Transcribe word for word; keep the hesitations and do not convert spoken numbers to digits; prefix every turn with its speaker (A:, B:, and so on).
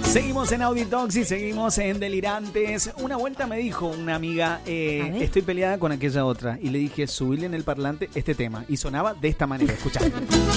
A: Seguimos en Auditox y seguimos en Delirantes. Una vuelta me dijo una amiga, eh, estoy peleada con aquella otra. Y le dije, subile en el parlante este tema. Y sonaba de esta manera, escuchá.